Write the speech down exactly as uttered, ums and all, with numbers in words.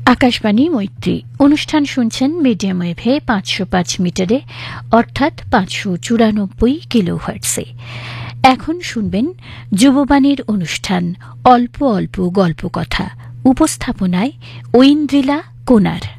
আকাশবাণী মৈত্রী অনুষ্ঠান শুনছেন মিডিয়াম ওয়েভে পাঁচশো পাঁচ মিটারে অর্থাৎ পাঁচশো চুরানব্বই কিলোহার্টসে। এখন শুনবেন যুববাণীর অনুষ্ঠান অল্প অল্প গল্প কথা, উপস্থাপনায় ঐন্দ্রিলা কোনার।